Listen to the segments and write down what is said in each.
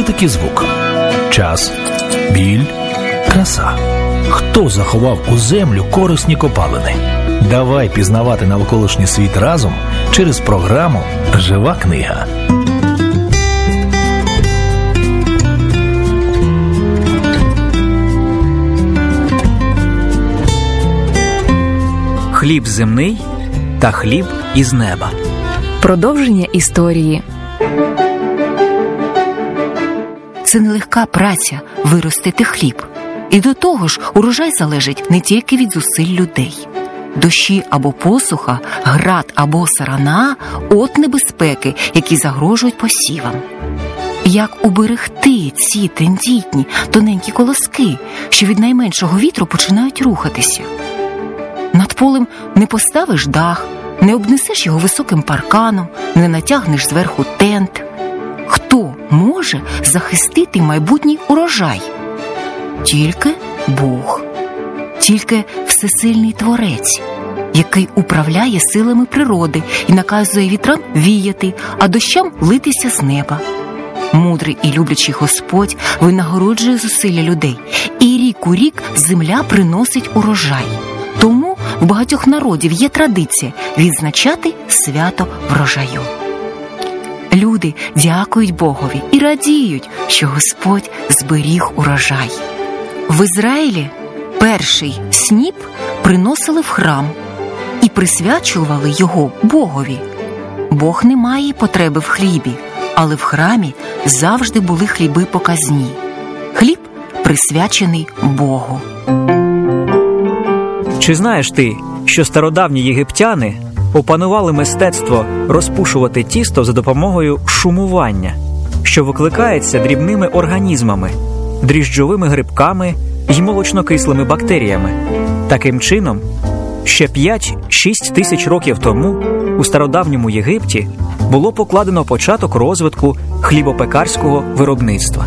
такий звук? Час, біль, краса. Хто заховав у землю корисні копалини? Давай пізнавати навколишній світ разом через програму «Жива книга». Хліб земний та хліб із неба. Продовження історії. Це нелегка праця – виростити хліб. І до того ж, урожай залежить не тільки від зусиль людей. Дощі або посуха, град або сарана – от небезпеки, які загрожують посівам. Як уберегти ці тендітні, тоненькі колоски, що від найменшого вітру починають рухатися? Над полем не поставиш дах, не обнесеш його високим парканом, не натягнеш зверху тент. Хто може захистити майбутній урожай? Тільки Бог. Тільки всесильний Творець, який управляє силами природи і наказує вітрам віяти, а дощам литися з неба. Мудрий і люблячий Господь винагороджує зусилля людей, і рік у рік земля приносить урожай. Тому в багатьох народів є традиція відзначати свято врожаю. Люди дякують Богові і радіють, що Господь зберіг урожай. В Ізраїлі перший сніп приносили в храм і присвячували його Богові. Бог не має потреби в хлібі, але в храмі завжди були хліби показні. Хліб присвячений Богу. Чи знаєш ти, що стародавні єгиптяни опанували мистецтво розпушувати тісто за допомогою шумування, що викликається дрібними організмами, дріжджовими грибками й молочнокислими бактеріями? Таким чином, ще 5-6 тисяч років тому у стародавньому Єгипті було покладено початок розвитку хлібопекарського виробництва.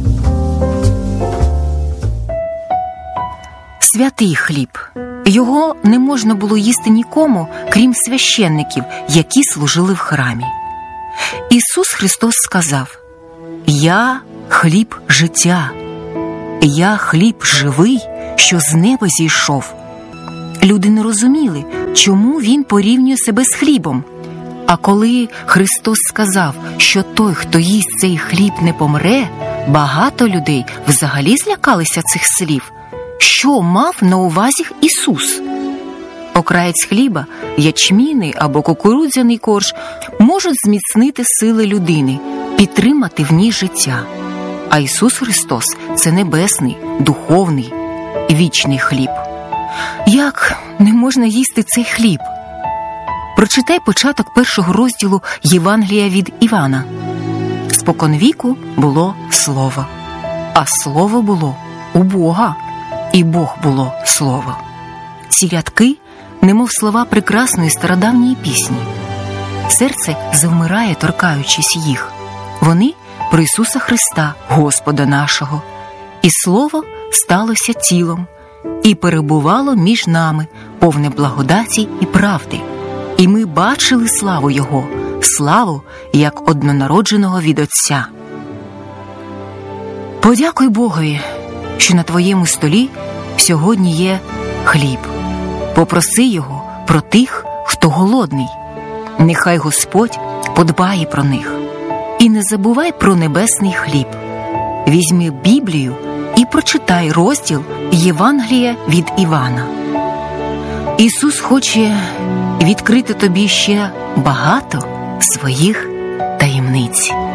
Святий хліб. Його не можна було їсти нікому, крім священників, які служили в храмі. Ісус Христос сказав: «Я хліб життя, я хліб живий, що з неба зійшов». Люди не розуміли, чому Він порівнює себе з хлібом. А коли Христос сказав, що той, хто їсть цей хліб, не помре, багато людей взагалі злякалися цих слів. Що мав на увазі Ісус? Окраєць хліба, ячмінний або кукурудзяний корж можуть зміцнити сили людини, підтримати в ній життя. А Ісус Христос – це небесний, духовний, вічний хліб. Як не можна їсти цей хліб? Прочитай початок першого розділу Євангелія від Івана. «Споконвіку було Слово, а Слово було у Бога, і Бог було Слово». Ці рядки, немов слова прекрасної стародавньої пісні. Серце завмирає, торкаючись їх. Вони про Ісуса Христа, Господа нашого. І Слово сталося тілом і перебувало між нами, повне благодаті і правди. І ми бачили славу Його, славу, як однонародженого від Отця. Подякуй Богові, що на твоєму столі сьогодні є хліб. Попроси Його про тих, хто голодний. Нехай Господь подбає про них. І не забувай про небесний хліб. Візьми Біблію і прочитай розділ Євангелія від Івана. Ісус хоче відкрити тобі ще багато своїх таємниць.